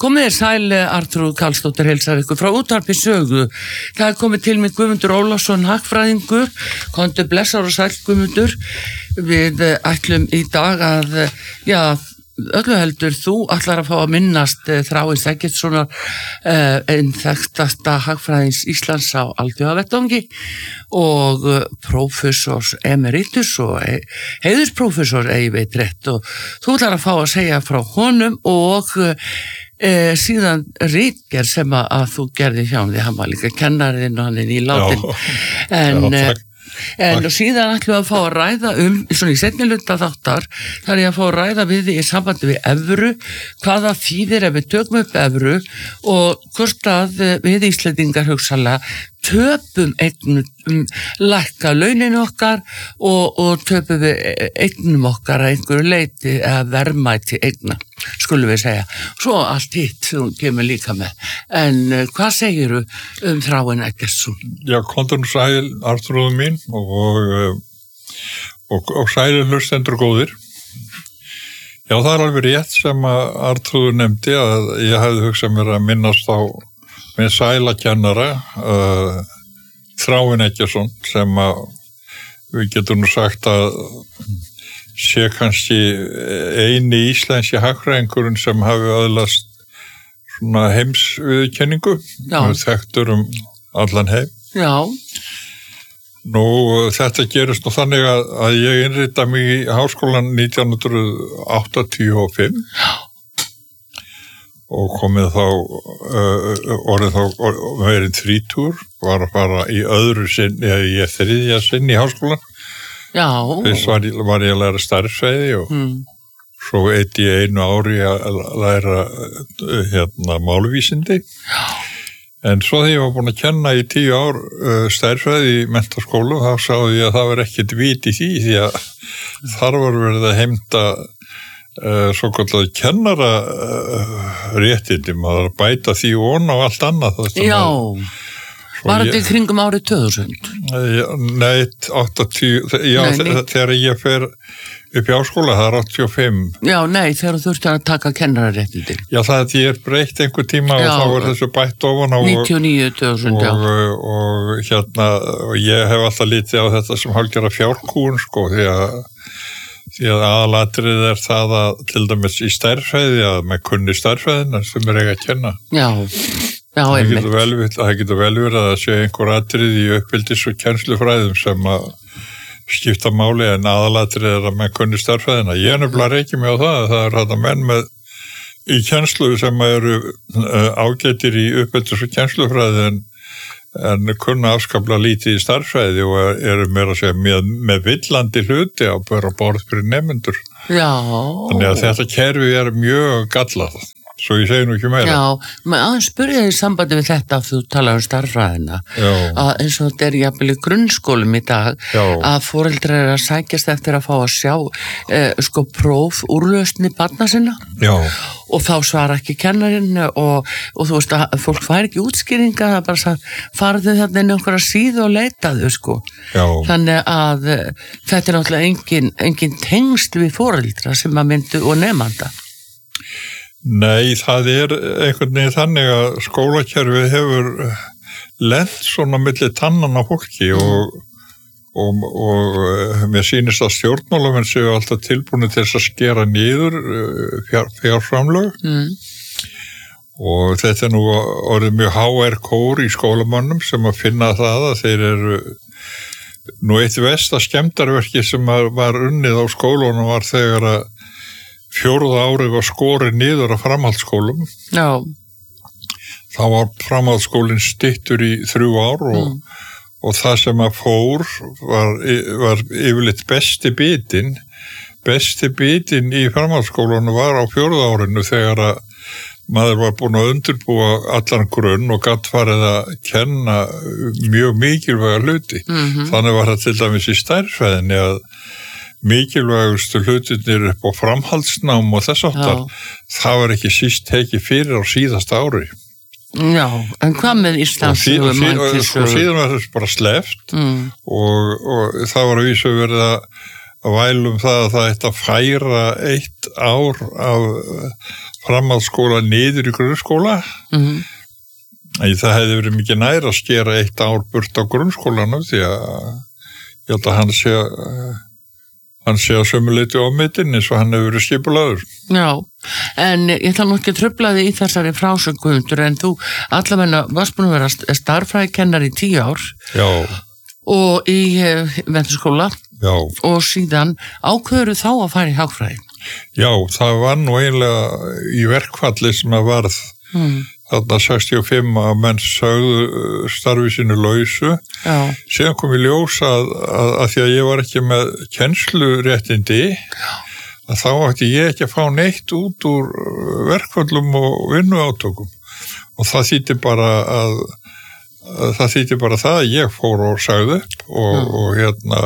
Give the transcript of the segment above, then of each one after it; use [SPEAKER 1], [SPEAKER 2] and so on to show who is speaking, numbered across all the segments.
[SPEAKER 1] Komið sæl, Arnþrúður Karlsdóttir heilsar ykkur frá útvarpi Sögu. Það komið til mig Guðmundur Ólafsson, hagfræðingur. Komdu blessar og sæl, Guðmundur. Við ætlum í dag að, öllu heldur þú ætlar að fá að minnast Þráins Eggertssonar, einn þekktasta hagfræðings Íslands á alþjóðavettvangi og prófessors emeritus og heiðursprófessor ég veit rétt, og þú ætlar að fá að segja frá honum og síðan ritgerð sem að þú gerði hjá hann, því hann var líka kennariðinn og hann nýláttinn en síðan ætlum við að fá að ræða svona í seinni hluta þáttar, þar ég að fá að ræða við í sambandi við evru, hvaða þýðir ef við tökum upp evru og hvort að við Íslendingar hugsanlega töpum lækka launin okkar og töpum við eignum okkar að einhverju leyti eða verðmæti eigna, skulum við segja. Svo allt hitt þú kemur líka með. En hvað segiru Þráin Eggertsson?
[SPEAKER 2] Já, kontur sæl, Arnþrúður mín og sælir hlustendur góðir. Já, það alveg rétt sem að Arnþrúður nefndi að ég hefði hugsað mér að minnast á með sæla kennara Þráin Eggertsson sem að við getum nú sagt að sé kannski eini íslenski hagfræðingurinn sem hafi öðlast svona heimsviðurkenningu þekktur allan heim.
[SPEAKER 1] Já.
[SPEAKER 2] Nú þetta gerist nú þannig að ég innrita mig í háskólan 1985 og komið þá orðið þá verið 30, var að fara í öðru sinn, ég þriðja sinn í háskólan.
[SPEAKER 1] Já.
[SPEAKER 2] Fyrst var ég að læra stærðfræði og svo eitt í einu ári að læra málvísindi. Já. En svo þegar ég var búin að kenna í 10 ár stærðfræði í menntaskólu, þá sáði ég að það var ekkert vit í því að þar var verið að heimta svo kallar kennara réttindi, maður að bæta því von á allt annað.
[SPEAKER 1] Já, var þetta í kringum árið 2000?
[SPEAKER 2] Nei, 80, þegar ég fer upp í háskóla, það 85. Já,
[SPEAKER 1] nei, þegar þú þurfti að taka kennararéttindi.
[SPEAKER 2] Já, það er breytt einhver tíma og þá þessu bætt ofan á
[SPEAKER 1] 99, 2000,
[SPEAKER 2] og ég hef alltaf litið á þetta sem hálfgerða fjárkúun, sko, því að aðalatrið það að til dæmis í stærðfræði að með kunni stærðfræðina sem eiga að kenna.
[SPEAKER 1] Já, einmitt.
[SPEAKER 2] Það getur vel verið að sé einhver atrið í uppbyldis- og kennslufræðum sem að skipta máli en aðalatrið að með kunni stærðfræðina. Ég nefnilega reiki mig á það þetta menn með í kennslu sem eru ágætir í uppbyldis- og kennslufræði en kunna afskaplega lítið í starffræði og eru meira að segja með villandi hluti á bara borð fyrir nemendur.
[SPEAKER 1] Já.
[SPEAKER 2] Þannig að þetta kerfi mjög gallað, svo ég segi nú ekki meira.
[SPEAKER 1] Já, maður aðeins spurði í sambandi við þetta að þú talar starffræðina, að eins og þetta jafnvel í grunnskólum í dag, að foreldrar að sækjast eftir að fá að sjá próf úrlausni barna sinna. Já. Og þá svara ekki kennarinn og þú veist að fólk fær ekki útskýringa, það bara farðu þarna inn einhverja síðu og leitaðu, sko. Já. Þannig að þetta náttúrulega engin tengsl við foreldra sem að myndu og nemanda.
[SPEAKER 2] Nei, það einhvern veginn þannig að skólakerfið hefur lent svona milli tannan á fólki og mér sýnist að stjórnmálamenn séu alltaf tilbúin til þess að skera niður fjárframlög og þetta nú orðið mjög HR kór í skólamönnum sem að finna það að þeir eru nú eitt versta skemmdarverki sem var unnið á skólunum var þegar að 4. árið var skorið niður á framhaldsskólum. Já. Þá var framhaldsskólinn styttur í 3 ár og það sem að fór var yfirleitt besti bitinn í framhaldsskólanum var á 4. árinu þegar að maður var búin að undirbúa allan grunn og gat farið að kenna mjög mikilvæga hluti. Þannig var það til dæmis í stærðfræðinni að mikilvægustu hlutirnir upp á framhaldsnám og þess áttar, það var ekki síst tekið fyrir á síðasta ári.
[SPEAKER 1] Já, en hvað með Íslandssögu?
[SPEAKER 2] Síðan var þess bara sleppt og það var að vísu verið að vælum það að það ætti að færa 1 ár af framhaldsskóla niður í grunnskóla. Það hefði verið mikið nær að skera 1 ár burt á grunnskólanum því að ég held að hann sé að sömu leyti á mittinn eins og hann hefur verið skipulaður.
[SPEAKER 1] Já, en ég ætla nú ekki að trufla þig í þessari frásögngumundur en þú allavega varst búin að vera starffræðikennari í 10 ár.
[SPEAKER 2] Já.
[SPEAKER 1] Og í menntaskóla.
[SPEAKER 2] Já.
[SPEAKER 1] Og síðan ákveður þá að fara í hagfræði.
[SPEAKER 2] Já, það var nú eiginlega í verkfalli sem að varð þarna 65 að menn sögðu starfi sínu lausu.
[SPEAKER 1] Já.
[SPEAKER 2] Síðan kom í ljós að því að ég var ekki með kennsluréttindi að þá ætti ég ekki að fá neitt út úr verkfallum og vinnuátökum og það þýddi bara það að ég fór og sagði upp og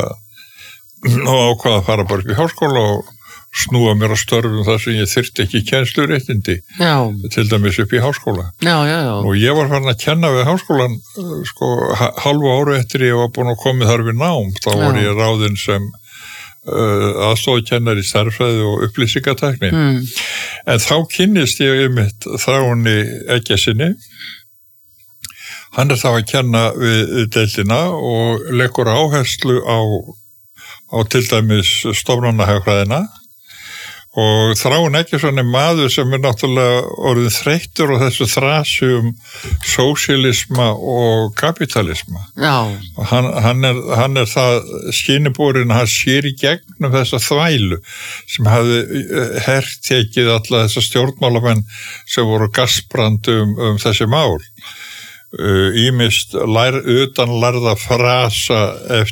[SPEAKER 2] ákvað að fara bara upp í háskóla og snúa mér að störfum þar sem ég þyrfti ekki kennsluréttindi til dæmis upp í háskóla.
[SPEAKER 1] Já.
[SPEAKER 2] Og ég var farin að kenna við háskólan hálfu ári eftir ég var búin að komið þar við nám. Þá var ég ráðinn sem aðstofukennari í stærðfræði og upplýsingatækni. En þá kynnist ég einmitt Þráni Eggjasyni. Hann þá að kenna við deildina og leggur áherslu á til dæmis stofnanahagfræðina. Og Þráin Eggertsson maður sem náttúrulega orðin þreyttur á þessu þrasi sósíalisma og kapitalisma.
[SPEAKER 1] Já.
[SPEAKER 2] Og hann það skýniborinn, hann sér í gegnum þessa þvælu sem hafði hertekið alla þessa stjórnmálamenn sem voru gasbrandi þessi mál. Ýmist utanlærða frasa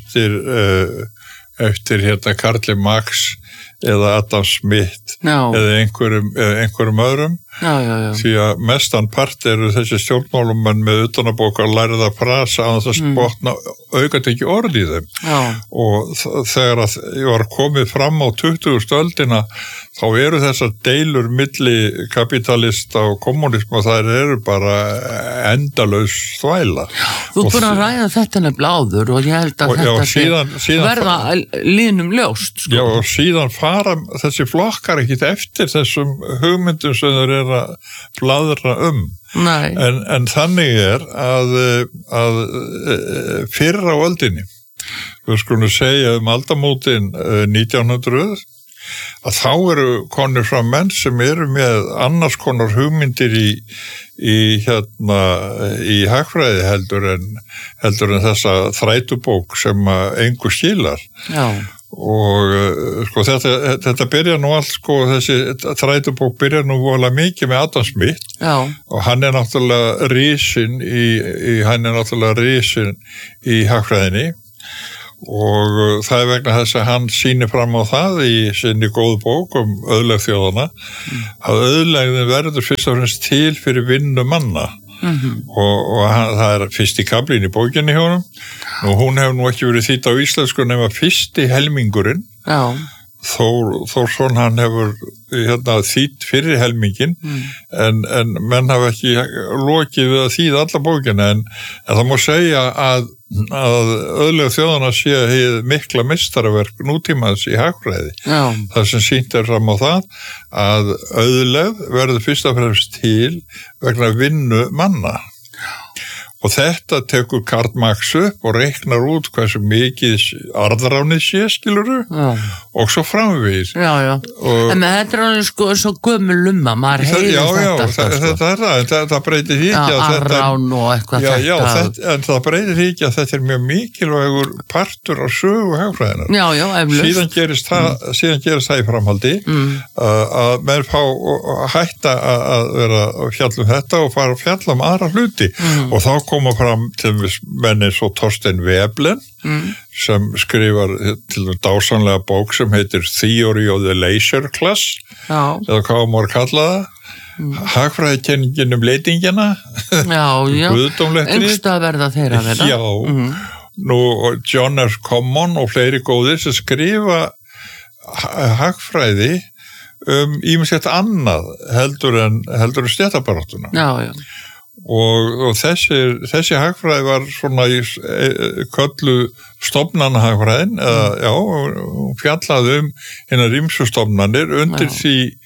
[SPEAKER 2] eftir Karli Marx eða Adam Smith eða einhverjum öðrum.
[SPEAKER 1] Já.
[SPEAKER 2] Því að mestan part eru þessi stjórnmálumenn með utanabókar lærða frasa að það spotna aukandi ekki orð í þeim.
[SPEAKER 1] Já.
[SPEAKER 2] Og þegar að ég var komið fram á 20. öldina þá eru þessar deilur milli kapitalista og kommunisma, þær eru bara endalaus þvæla.
[SPEAKER 1] Þú búin að ræða þetta nefnilega áður og ég held að þetta sé verða línum ljóst.
[SPEAKER 2] Já, og síðan fara þessi flokkar ekkit eftir þessum hugmyndum sem þeir eru að bladra
[SPEAKER 1] Nei.
[SPEAKER 2] En þannig að fyrr á öldinni, við skulum segja aldamótin 1900, að þá eru konur fram menn sem eru með annars konar hugmyndir í hagfræði heldur en þessa þrætubók sem engu skilar.
[SPEAKER 1] Já.
[SPEAKER 2] Og þetta byrja nú allt þessi þrætubók byrja nú vola mikið með Adam Smith.
[SPEAKER 1] Já.
[SPEAKER 2] Og hann náttúrulega risinn í hagfræðinni og það vegna þess að hann sýnir fram á það í sinni góðu bók auðlegð þjóðana að auðlegðin verður fyrst og fremst til fyrir vinnu manna. Og það fyrst í kaflinn í bókinni hjá honum og hún hefur nú ekki verið þýdd á íslensku nema fyrsti helmingurinn.
[SPEAKER 1] Já.
[SPEAKER 2] Þórsson hann hefur þýtt fyrir helmingin en menn hafa ekki lokið við að þýða alla bókina en það má segja að auðlegð þjóðana sé hið mikla meistaraverk nútímans í hagfræði. Það sem sýnt fram á það að auðlegð verður fyrst og fremst til vegna vinnu manna. Og þetta tekur Karl Marx upp og reiknar út hversu mikið arðránið sé, skilurðu, og svo framvegis.
[SPEAKER 1] Já. En þetta alveg svo gömul lumma, maður heyrir
[SPEAKER 2] það breytir því ekki að þetta...
[SPEAKER 1] Arrán og eitthvað
[SPEAKER 2] þetta. En það breytir því ekki að þetta mjög mikilvægur partur á sögu hagfræðinar.
[SPEAKER 1] Já, eflaust.
[SPEAKER 2] Síðan gerist það í framhaldi að menn fá hætta að vera að fjalla þetta og fara að fjalla aðra hluti og þá koma fram til menni svo Thorstein Veblen sem skrifar til dásanlega bók sem heitir Theory of the Leisure Class eða hvað maður kalla það hagfræðikenningin leitingina
[SPEAKER 1] engstað verða þeirra verða
[SPEAKER 2] nú John F. Common og fleiri góðir sem skrifa hagfræði ýmislegt annað heldur en stéttabaráttuna.
[SPEAKER 1] Já.
[SPEAKER 2] Og þessi hagfræði var svona í köllu stofnanahagfræðin og fjallaði hinar ýmsu stofnanir undir því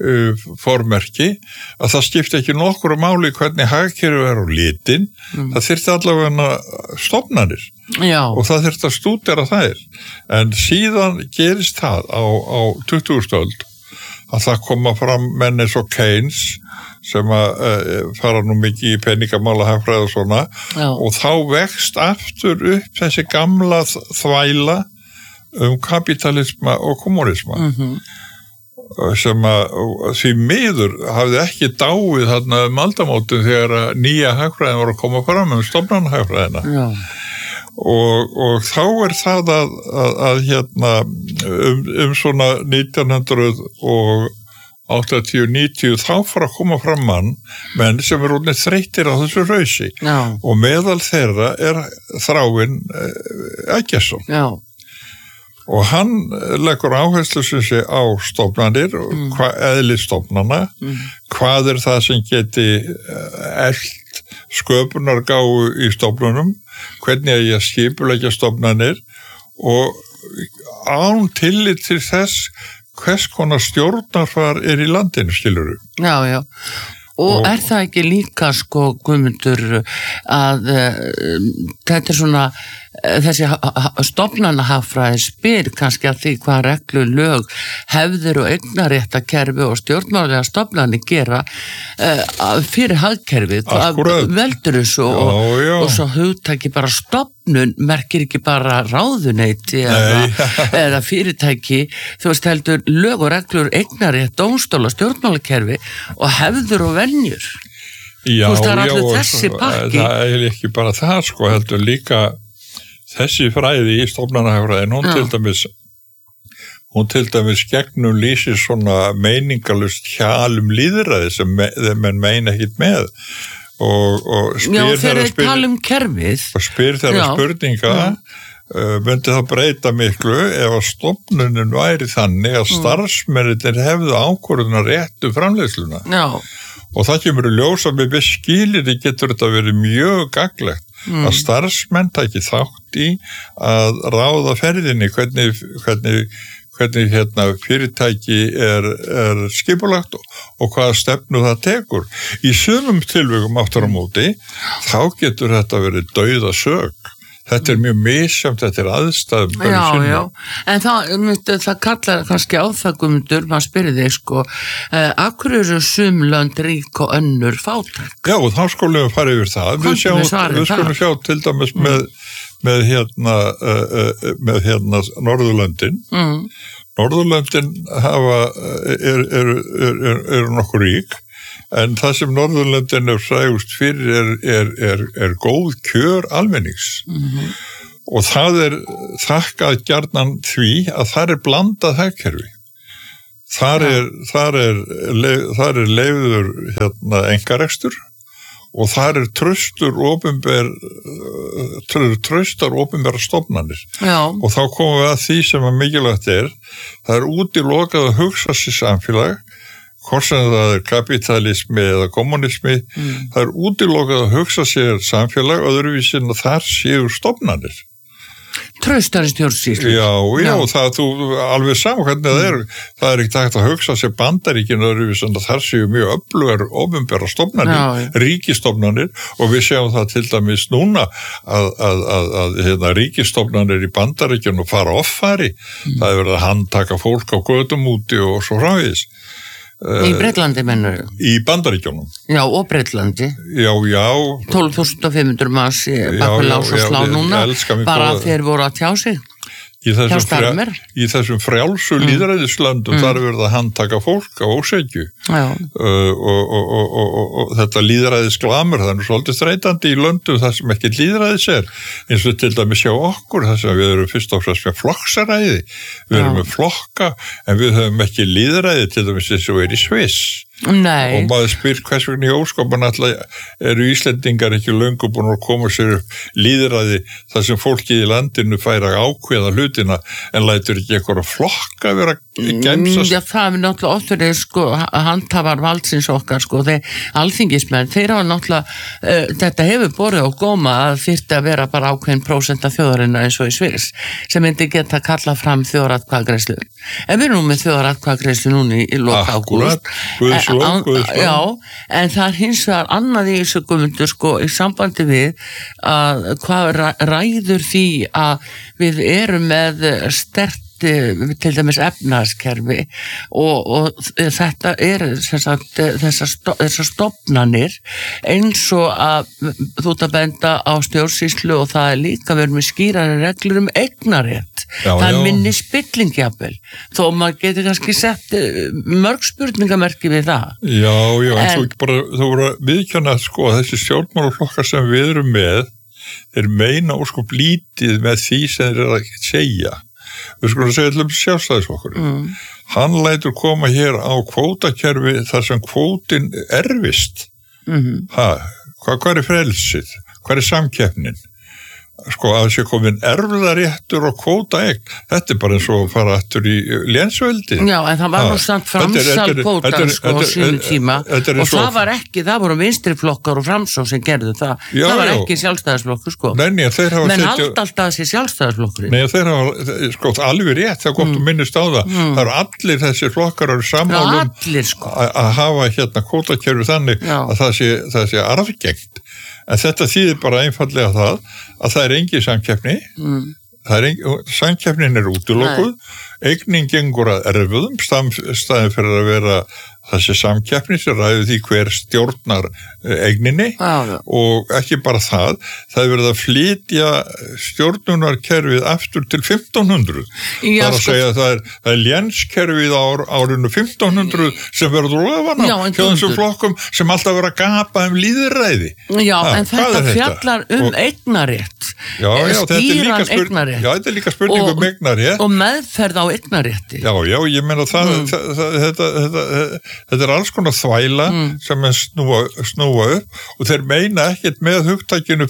[SPEAKER 2] formerki að það skipti ekki nokkru máli hvernig hagkerfið á litin, það þyrfti allavega stofnanir.
[SPEAKER 1] Já.
[SPEAKER 2] Og það þurfti að stúdera þær. En síðan gerist það á 20. öld að það koma fram menn eins og Keynes sem að fara nú mikið í peningamála hagfræði og svona.
[SPEAKER 1] Já.
[SPEAKER 2] Og þá vext aftur upp þessi gamla þvæla kapitalisma og kommunisma. Sem að því miður hafði ekki dáið þarna aldamótum þegar að nýja hagfræðin voru að koma fram stofnanahagfræðina.
[SPEAKER 1] Já.
[SPEAKER 2] Og þá það að svona 1980-90 þá fara að koma fram menn sem orðnir þreyttir á þessu rausi.
[SPEAKER 1] Já.
[SPEAKER 2] Og meðal þeirra Þráinn Eggertsson.
[SPEAKER 1] Já.
[SPEAKER 2] Og hann leggur áherslu sem sé á stofnanir, eðli stofnana, hvað það sem geti elt sköpunargáfu í stofnunum, hvernig ég skipuleggja stofnanir og án tillit til þess hvers konar stjórnarfar í landinu, skilurðu.
[SPEAKER 1] Já, já. Og það ekki líka, sko, Guðmundur, að þetta svona, þessi stofnanahagfræði spyr kannski að því hvað reglur, lög, hefðir og eignaréttakerfi og stjórnmálega stofnanir gera fyrir hagkerfið. Veldur þessu og svo hugtaki bara stofnun merkir ekki bara ráðuneyti eða fyrirtæki, þú veist, heldur lög og reglur, eignarétt, dómstóla, stjórnmálakerfi og hefður og venjur.
[SPEAKER 2] Já,
[SPEAKER 1] það allir þessi pakki.
[SPEAKER 2] Það ekki bara það, sko, heldur líka þessi fræði í stofnanahagfræðin, hún til dæmis gegnum lýsir svona meiningalust hjálum lýðræði sem menn meina ekkit með og spyr þeirra spurninga myndi það breyta miklu ef að stofnunin væri þannig að starfsmennir hefðu ákvörðunar réttu framleiðsluna.
[SPEAKER 1] Já.
[SPEAKER 2] Og það kemur í ljós að með viss skilyrði getur þetta verið mjög gagnlegt að starfsmenn taki þátt í að ráða ferðinni hvernig fyrirtæki skipulagt og hvaða stefnu það tekur. Í sumum tilvikum aftur á móti þá getur þetta verið dauðasök. Þetta mjög misjamt, þetta aðstæðum.
[SPEAKER 1] Já. En það kallar kannski á það, Guðmundur, maður spyrir þig, sko, af hverju eru sum lönd rík og önnur fátæk? Já,
[SPEAKER 2] og þá skulum við fara yfir það. Við skulum sjá til dæmis með Norðurlöndin. Norðurlöndin eru nokkuð rík. En það sem Norðurlöndin frægust fyrir góð kjör almennings. Og það þakkað gjarnan því að það blandað hagkerfi. Þar er leyfður einkarekstur og þar traustar opinbera stofnanir.
[SPEAKER 1] Já.
[SPEAKER 2] Og þá komum við að því sem að mikilvægt það útilokað að hugsa sér samfélag, hvort sem það kapitalismi eða kommunismi, það útilokað að hugsa sér samfélag öðruvísi en að þar séu stofnanir.
[SPEAKER 1] Traustari stjórnsýslu.
[SPEAKER 2] Já, það þú alveg saman hvernig það ekki hægt að hugsa sér Bandaríkin öðruvísi en að þar séu mjög öflugar opinbera stofnanir, ríkistofnanir og við sjáum það til dæmis núna að ríkistofnanir í Bandaríkjunum fara offari, það verið að handtaka fólk á götum úti og svo framvegis.
[SPEAKER 1] Í Bretlandi mennur?
[SPEAKER 2] Í Bandaríkjunum. Já,
[SPEAKER 1] og Bretlandi.
[SPEAKER 2] Já.
[SPEAKER 1] 12.500 manns bakur lás og slá núna, bara þeir voru að tjá sig.
[SPEAKER 2] Í þessum frjálsu lýðræðislöndum þar verið að handtaka fólk á ósekju. Og þetta lýðræðisglamur, það svolítið þreytandi í löndum þar sem ekki lýðræðis eins og til dæmis hjá okkur, þar sem við erum fyrst og fremst með flokksaræði, við erum með flokka, en við höfum ekki lýðræði til dæmis eins og í Sviss.
[SPEAKER 1] Nei.
[SPEAKER 2] Og maður spyr hvers vegna í óskapan alltaf eru Íslendingar ekki löngu búin að koma sér upp lýðræði þar sem fólkið í landinu fær að ákveða hlutina en lætur ekki eitthvað flokka vera gemsast.
[SPEAKER 1] Já, það er náttúrulega oft verið, sko, handhafar valdsins okkar, sko, þeir alþingismenn, þeir hafa náttúrulega, þetta hefur borið á góma að þyrfti að vera bara ákveðin prósent af þjóðarinnar eins og í Sviss, sem myndi geta kalla fram þjóðaratkvæðagreiðslu. En við erum með þjóðaratkvæðagreiðslu núna í loka ágúst.
[SPEAKER 2] Guðslóð.
[SPEAKER 1] Já, en það hins vegar annað í þessu Guðmundur sko í sambandi við að hvað ræður því að við erum með sterkt til dæmis efnahagskerfi og þetta sagt, þessar stofnanir eins og að þú ert að benda á stjórnsýslu og það líka verið með skýrari reglur eignarétt. Það minni spillingjafel þó maður getur kannski sett mörg spurningamerki við það.
[SPEAKER 2] Já, en þú voru að viðkjanna sko þessi stjórnmálaflokkar sem við erum með þeir meina óskup lítið með því sem þeir eru að segja. Við skulum segja til sjálfstæðisflokkurinn. Hann lætur koma hér á kvótakerfi þar sem kvótin erfist. Hvað er frelsið? Hvað er samkeppnin? Sko að sé komin erfðaréttur og kvótaegn. Þetta er bara eins og fara aftur í lénsveldi.
[SPEAKER 1] Já, en það var nú samt framsal kvótan sko á sínum tíma og það var ekki, það voru vinstriflokkar og framsók sem gerðu það. Það var ekki sjálfstæðisflokkur sko.
[SPEAKER 2] Nei, þeir hafa
[SPEAKER 1] menn halda alltaf þessi sjálfstæðisflokkurinn.
[SPEAKER 2] Nei, þeir hafa, sko, alveg rétt, það gott minnist á það. Það eru allir þessir flokkar eru sammálum að hafa hérna kvótakerfi þannig að það sé arfgengt. En þetta þýðir bara einfallega það að það er engin samkeppni, samkeppnin er útilokuð, eignin gengur að erfuðum, staðin fyrir að vera þessi samkeppni sem ræður því hver stjórnar eigninni og ekki bara það er verið að flytja stjórnunarkerfið aftur til 1500. Það er að segja að það er lénskerfið á árinu 1500 sem verður ofan á hjá þessum flokkum sem alltaf verið að gapa lýðræði.
[SPEAKER 1] Já, en þetta fjallar eignarétt. Stýran eignarétt.
[SPEAKER 2] Já, þetta er líka spurning eignarétt.
[SPEAKER 1] Og meðferð á eignarétti.
[SPEAKER 2] Já, ég meina þetta er alls konar þvæla sem er snúa upp og þeir meina ekkert með hugtakinu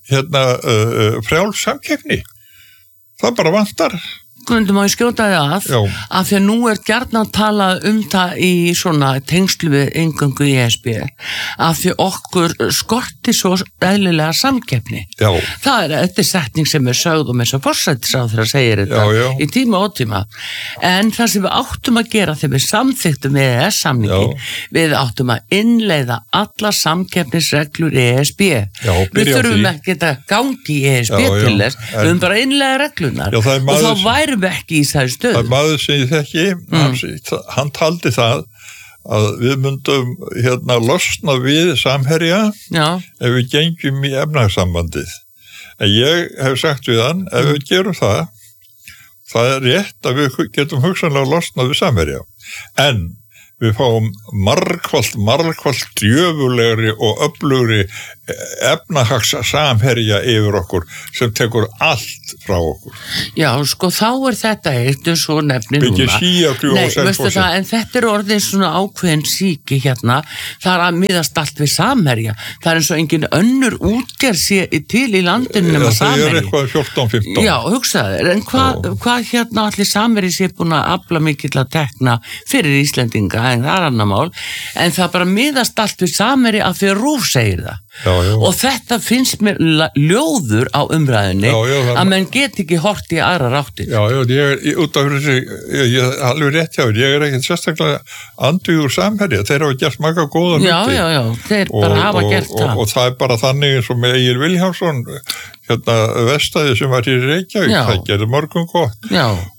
[SPEAKER 2] frjáls samkeppni. Það bara vantar.
[SPEAKER 1] Gundum að ég skjóta þið að því að nú er gjarnan talað það í svona tengslu við inngöngu í ESB að því okkur skorti svo eðlilega samkeppni. Þetta er setning sem er sögð og eins og forsætisráðherra segir þetta í tíma og tíma. En það sem við áttum að gera þegar við samþykktum EES-samningi, við áttum að innleiða alla samkeppnisreglur ESB. Við þurfum ekki að gangi í ESB til þess, við þurfum bara að innleiða reglunar og þá væri við ekki í þessari stöðu. Það
[SPEAKER 2] maður sem ég þekki, hann taldi það að við myndum losna við Samherja ef við gengjum í efnahagssambandið. En ég hef sagt við hann, ef við gerum það er rétt að við getum hugsanlega losnað við Samherja. En við fáum margfalt djöfulegri og öflugri efnahagssamherja yfir okkur sem tekur allt frá okkur.
[SPEAKER 1] Já, sko þá er þetta eitt og svo nefnir núna. Nei, veistu það, en þetta er orðið svona ákveðin síki hérna, það er að miðast allt við Samherja. Það er eins og engin önnur útgerð sé til í landinu nema Samherja.
[SPEAKER 2] Það er eitthvað 14-15.
[SPEAKER 1] Já, hugsaðu, en hvað allir Samherji sé búin að afla mikill að tekna fyrir Íslendinga, en það er annar mál, en það bara miðast allt við Samherja að fyrir RÚV segir það. Og þetta finnst mér ljóður á umræðinni að menn get ekki hort í aðra ráttir.
[SPEAKER 2] Ég út af þessi, ég alveg rétt hjá ég er ekkert sérstaklega andvígur Samherja, þeir hafa gert marga góða hluti.
[SPEAKER 1] Já, þeir bara hafa gert það.
[SPEAKER 2] Og það er bara þannig eins og með Egil Vilhjálmsson, vestæði sem var í Reykjavík, það gerði mörgum gott.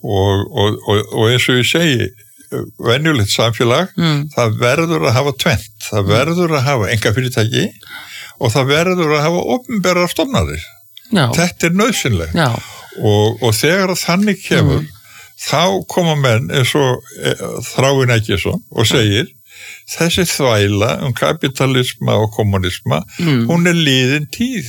[SPEAKER 2] Og eins og ég segi, venjulegt samfélag, það verður að hafa tvennt, það verður að hafa einkafyrirtæki og það verður að hafa opinberar stofnanir. Þetta er nauðsynlegt. Og þegar þannig kemur, þá koma menn eins og Þráinn Eggertsson og segir, þessi þvæla kapitalisma og kommunisma, hún er liðin tíð.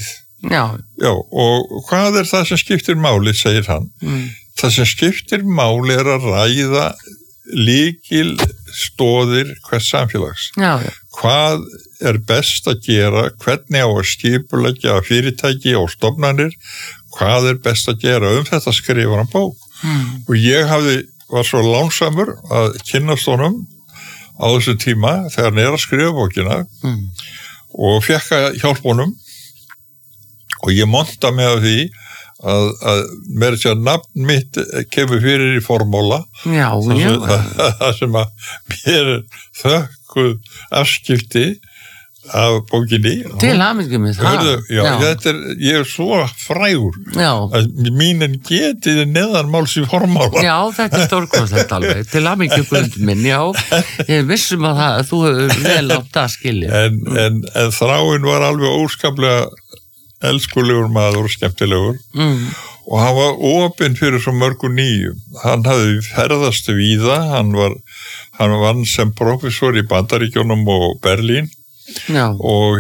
[SPEAKER 2] Og hvað er það sem skiptir máli, segir hann? Það sem skiptir máli er að ræða lykil stoðir hvers samfélags. Hvað er best að gera, hvernig á að skipuleggja fyrirtæki og stofnanir, hvað er best að gera, þetta skrifar hann bók. Og ég var svo lánsamur að kynnast honum á þessu tíma þegar hann er að skrifa bókina og fekk að hjálpa honum og ég monta með því að mér sé að nafn mitt kemur fyrir í formóla það sem að mér þökkuð afskipti af bókinni
[SPEAKER 1] til hamingju með það
[SPEAKER 2] ég svo frægur að mínin getið neðanmáls í formála
[SPEAKER 1] þetta stórkostlegt alveg til hamingju Guðmundur minn, ég vissum að þú hefur vel átt það skilja
[SPEAKER 2] en Þráinn var alveg óskaplega elskulegur maður og skemmtilegur og hann var opinn fyrir svo mörgu nýjum hann hafði ferðast víða hann vann sem professor í Bandaríkjunum og Berlín og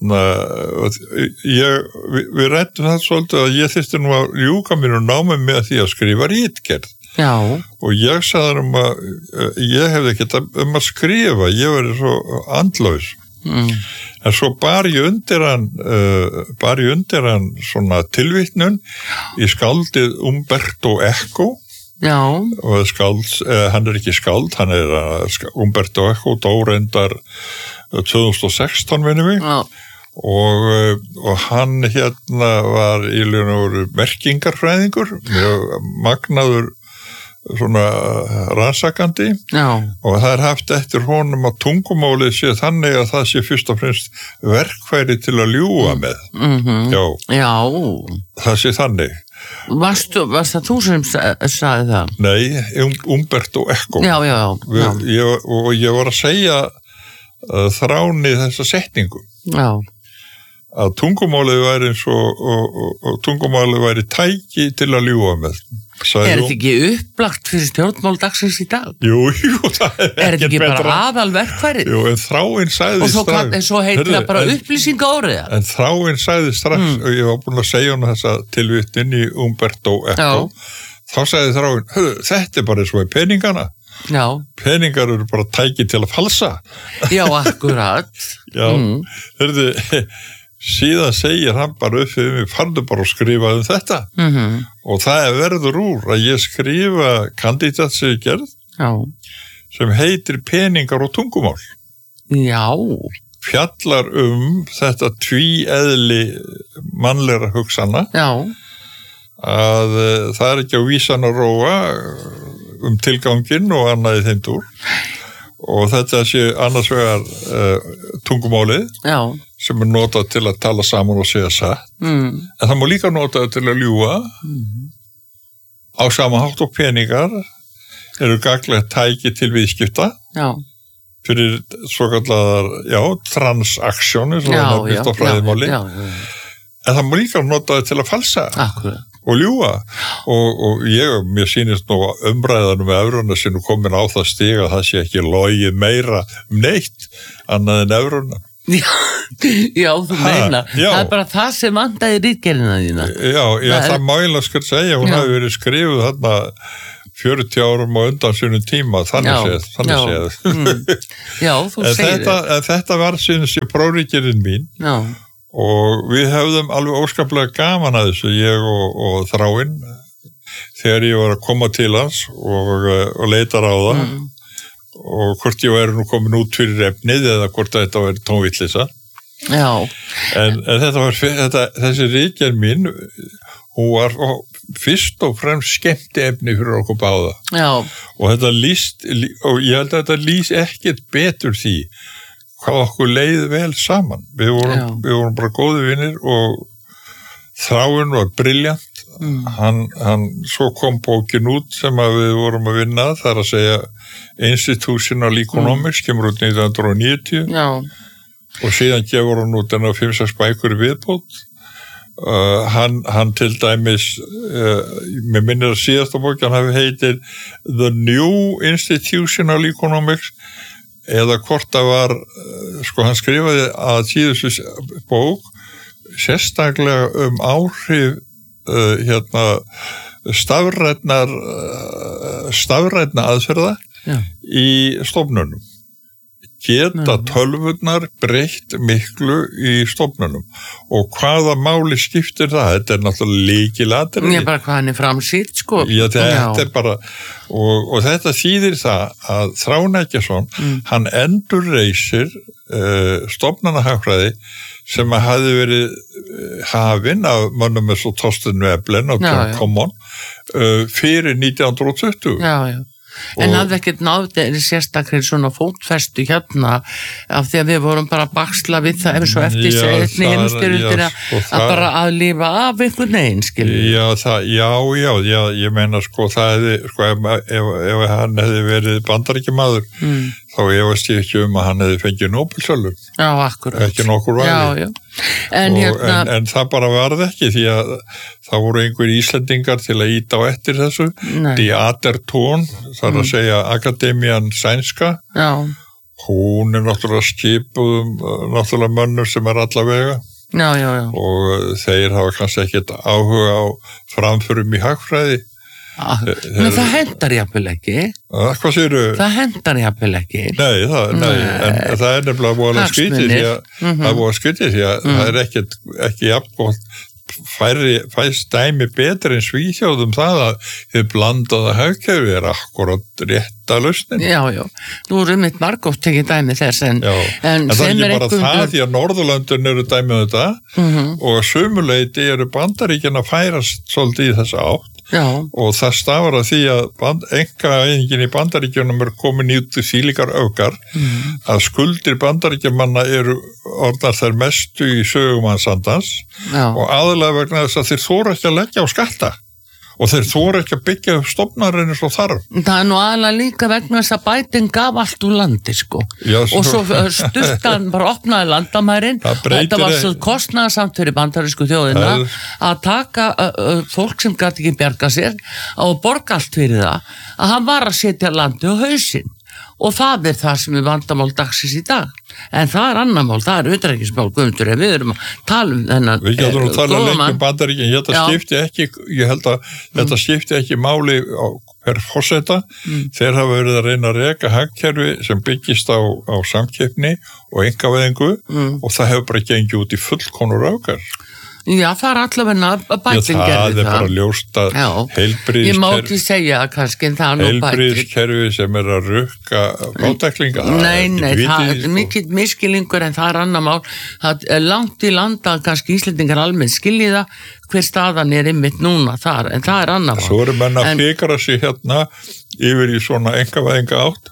[SPEAKER 2] við rættum það svolítið að ég þyrfti nú að ljúka mér og námi með því að skrifa ritgerð og ég sagði að ég hefði ekkert að skrifa ég verið svo andlaus en svo bar ég undir hann svona tilvitnun í skáldið Umberto Eco og hann ekki skáld hann Umberto Eco dórendar 2016 minnum við og hann var í raun merkingarfræðingur mjög magnaður svona rannsakandi og það haft eftir honum að tungumálið sé þannig að það sé fyrst og fremst verkfæri til að ljúga með það sé þannig
[SPEAKER 1] Varst það þú sem sagði það?
[SPEAKER 2] Nei, Umberto Eco og ég var að segja Þráni þessa setningu að tungumálið væri eins og tungumálið væri tæki til að ljúga með
[SPEAKER 1] þetta ekki upplagt fyrir stjórnmál dagsins í dag?
[SPEAKER 2] Jú, það
[SPEAKER 1] þetta ekki bara aðalverkfærið?
[SPEAKER 2] Jú, en Þráinn sagði strax
[SPEAKER 1] og svo heitir það bara upplýsinga orðið
[SPEAKER 2] en Þráinn sagði strax og ég var búin að segja hann þessa tilvittin í Umberto Eco þá sagði Þráinn, þetta bara svo peningana peningar eru bara tæki til að falsa
[SPEAKER 1] akkurat
[SPEAKER 2] síðan segir hann bara upp fyrir mig farðu bara að skrifa þetta og það verður úr að ég skrifa kandidatsritgerð sem heitir peningar og tungumál fjallar þetta tvíeðli mannlegra hugsana að það ekki á vísan að róa tilganginn og annað í þeim dúr og þetta sé annars vegar tungumálið sem notað til að tala saman og segja satt en það má líka notað til að ljúga á sama hátt og peningar eru gagnlegt tæki til viðskipta fyrir svokallar transakjónir svo það nefnist á fræðimáli en það má líka notað til að falsa og ljúga og mér sýnist nú umræðanum með evruna sem komin á það stig að það sé ekki logið meira neitt annað en evruna
[SPEAKER 1] þú meina það er bara það sem vandaði ritgerðina þína
[SPEAKER 2] það mæla skal segja hún hafi verið skrifuð þarna 40 árum og undan sínum tíma þannig séð
[SPEAKER 1] þú segir
[SPEAKER 2] þetta var síðan sé prófríkirinn mín og við hefðum alveg óskaplega gaman að þessu ég og Þráinn þegar ég var að koma til hans og leita ráða og hvort ég væri nú komin út fyrir efnið eða hvort þetta væri tónvillisa en þessi ritgerð mín hún var fyrst og fremst skemmtiefni fyrir okkur báða og þetta lýst og ég held að þetta lýs ekkert betur því hvað okkur leið vel saman við vorum bara góði vinir og Þráinn var brilljant hann svo kom bókin út sem að við vorum að vinna það er að segja Institutional Economics kemur út 1990 og síðan gefur hann út enn á 5-6 bækur í viðbót hann til dæmis mér minnir að síðasta bók hann hafi heitir The New Institutional Economics eða hvort það var hann skrifaði að síðustu bók sérstaklega áhrif stafrænna aðferða í stofnunum geta tölvurnar breytt miklu í stofnunum og hvaða máli skiptir það? Þetta náttúrulega lykilatriði.
[SPEAKER 1] Bara hvað hann framsýnt, sko.
[SPEAKER 2] Já, þetta bara, og þetta þýðir það að Þráinn Eggertsson, hann endurreisir stofnanahagfræði sem að hafði verið hafin af mönnum eins og Thorstein Veblen og John Common fyrir 1920.
[SPEAKER 1] Já. En hafði ekkert náði sérstaklega svona fótfestu hérna af því að við vorum bara að baxla við það ef svo eftir setni heimstyrjundir að bara að lifa af einhvern veginn, skilur.
[SPEAKER 2] Já, ég meina sko það hefði, sko ef hann hefði verið Bandaríkjamaður þá efast ég ekki að hann hefði fengið Nóbelsverðlaun.
[SPEAKER 1] Já, akkurat.
[SPEAKER 2] Ekki nokkur vafi.
[SPEAKER 1] Já. En
[SPEAKER 2] það bara varð ekki því að það voru einhver Íslendingar til að íta á eftir þessu. Die Aderton, það að segja Akademían Sænska.
[SPEAKER 1] Já.
[SPEAKER 2] Hún náttúrulega skipuð náttúrulega mönnum sem allavega.
[SPEAKER 1] Já.
[SPEAKER 2] Og þeir hafa kannski ekkert áhuga á framförum í hagfræði.
[SPEAKER 1] Men það hendar jafnvel ekki.
[SPEAKER 2] Hvað segirðu?
[SPEAKER 1] Það hendar jafnvel ekki.
[SPEAKER 2] Nei, en það er nefnilega voðalega skrítið því að það er voðalega skrítið því að það er ekki jafngótt fæst dæmi betur en Svíþjóðum það að þið blandaða hagkerfi akkurat rétta lausnin.
[SPEAKER 1] Já. Nú mitt margótt tekið dæmi þess en
[SPEAKER 2] það er ekki bara það því að Norðurlöndin eru dæmið þetta og sumuleyti eru Bandaríkin að færast svolítið í þessa átt.
[SPEAKER 1] Já.
[SPEAKER 2] Og það stafar að því að einkavæðingin í Bandaríkjunum komin út í þvílíkar öfgar að skuldir Bandaríkjamanna eru orðnar þær mestu í sögumannsandans og aðalega vegna þess að þeir þora ekki að leggja á skatta og þeir þora ekki að byggja upp stofnarinn eins og þarf.
[SPEAKER 1] Það er nú aðalega líka vegna þess að Biden gaf allt úr landi, sko.
[SPEAKER 2] Já,
[SPEAKER 1] og svo sturtan bara opnaði landamærin. Þetta var svo kostnaðarsamt fyrir bandarísku þjóðina að taka fólk sem gat ekki bjarga sér og borga allt fyrir það, að hann var að setja landi á hausinn. Og það er það sem er vandamál dagsins í dag. En það er annar mál, það er utanríkismál, Guðmundur, en við erum að tala þennan
[SPEAKER 2] við getum að tala lengi Bandaríkin, ég held að þetta skipti ekki máli per forseta, þeir hafa verið að reyna að reka hagkerfi sem byggist á samkeppni og einkavæðingu og það hefur bara gengið út í fullkomnur öfgar.
[SPEAKER 1] Já, það er allavega að Biden gerði það.
[SPEAKER 2] Það er bara ljóst að heilbrigðiskerfi...
[SPEAKER 1] Ég má ekki segja kannski en það er nú Biden.
[SPEAKER 2] Heilbrigðiskerfi sem er að rukka fátæklinga.
[SPEAKER 1] Nei, það er mikill miskilingur en það er annar mál. Það er langt í landa kannski Íslendingar almennt skiljið það hver staðan er einmitt núna þar, en það er annar mál.
[SPEAKER 2] Svo eru menn að fikra sig hérna yfir í svona engavæðinga átt.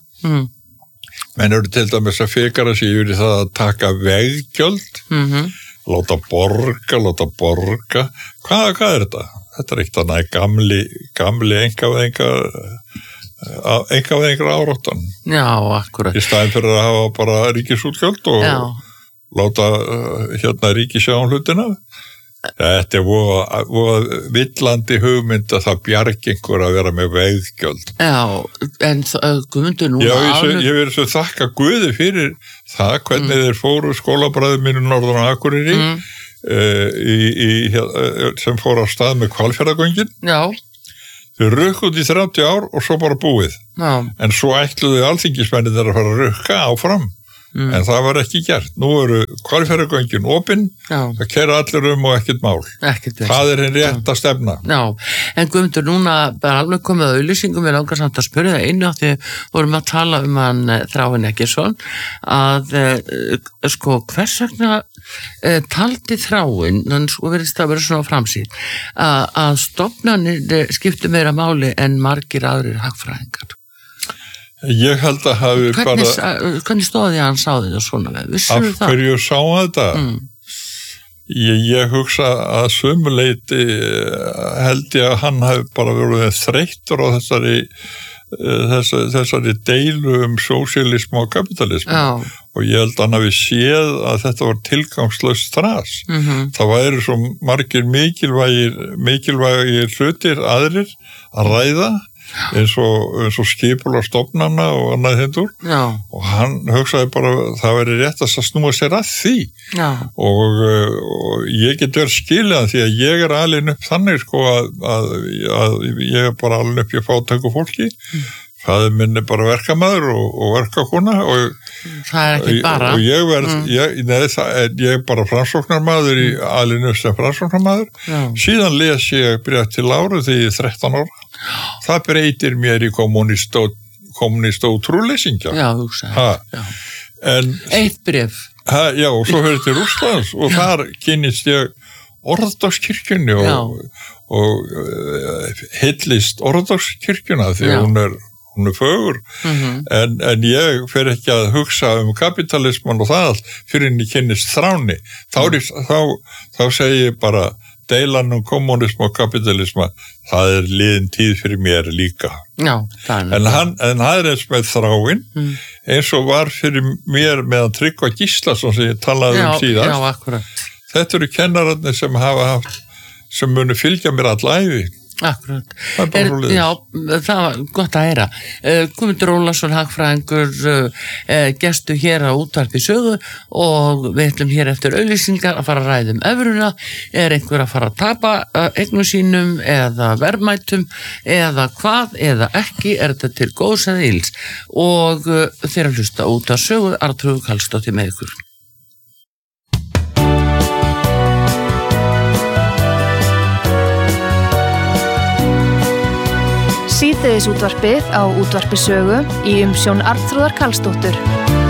[SPEAKER 2] Menn eru til dæmis að fikra sig yfir í það að taka veggjöld. Láta borga. Hvað er þetta? Þetta er eitt annað gamli engavæðingar áráttan.
[SPEAKER 1] Já, akkurat.
[SPEAKER 2] Í staðin fyrir að hafa bara ríkisútgjöld og láta ríkisjá hlutina. Þetta er voða villandi hugmynd að það bjargi einhver að vera með veggjöld.
[SPEAKER 1] Já, en Guðmundur núna...
[SPEAKER 2] Já, ég verið svo þakka Guði fyrir það, hvernig þeir fóru skólabræðum mínu Norður á Akureyri sem fóru á stað með Hvalfjarðargöngin.
[SPEAKER 1] Já.
[SPEAKER 2] Þau rukku út í 30 ár og svo bara búið. Já. En svo ætluðu alþingismennir að fara að rukka áfram. En það var ekki gert. Nú eru Hvalfjarðargöngin opin, það keyra allir og ekkert mál. Það er hinn rétt að stefna.
[SPEAKER 1] Já, en Guðmundur, núna bara alveg komið að auglýsingum, við langar samt að spyrja það einu af því vorum að tala hann Þráinn Eggertsson að sko hvers vegna taldi Þráinn, þannig sko verðist það vera svona framsýn, að stofnanir skiptu meira máli en margir aðrir hagfræðingar.
[SPEAKER 2] Ég held að hafi
[SPEAKER 1] Hvernig stóði hann sá þetta svona?
[SPEAKER 2] Af hverju sá þetta? Ég hugsa að sumuleyti held ég að hann hafi bara verið þreyttur á þessari deilu sósíalismu og kapitalismu og ég held að hann hafi séð að þetta var tilgangslaust þras. Það væri svo margir mikilvægir hlutir aðrir að ræða eins og skipulag stofnana og annað hindur og hann hugsaði bara það væri rétt að snúa sér að því og ég get verið skiljaðan því að ég er alin upp þannig sko að ég er bara alin upp í fátæku fólki faðir minn bara verkamaður og verkakona og
[SPEAKER 1] það ekki bara
[SPEAKER 2] og ég bara framsóknarmaður í alinu sem framsóknarmaður síðan les ég bréf til Láru þegar ég 13 ára það breytir mér í kommunist og trúleysingja
[SPEAKER 1] eitt bréf
[SPEAKER 2] já og svo fyrir til Rússlands og þar kynnist ég orðodókskirkjunni og heillist orðodókskirkjuna því hún er fögur en ég fer ekki að hugsa kapitalisman og það allt fyrir en ég kynnist þráni þá segi ég bara deilan kommunism og kapitalisma það liðin tíð fyrir mér líka en það eins með þráin eins og var fyrir mér meðan Tryggva Gíslason sem ég talaði síðast þetta eru kennararnir sem hafa haft sem munu fylgja mér alla ævi
[SPEAKER 1] Akkurat. Það var gott að heyra. Guðmundur Ólafsson, hagfræðingur, gestu hér á útvarpi sögu og við ætlum hér eftir auglýsingar að fara að ræða evruna. Er einhver að fara að tapa eignum sínum eða verðmætum eða hvað eða ekki, er þetta til góðs eða ills? Og þeir að hlusta út af sögu, Arnþrúður Karlsdóttir með ykkur.
[SPEAKER 3] Síðdegisútvarpið á útvarpi sögu í umsjón Arnþrúðar Karlsdóttur.